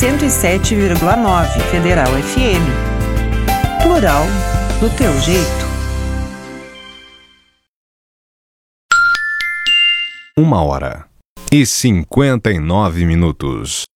107,9 Federal FM. Plural do teu jeito. 1h59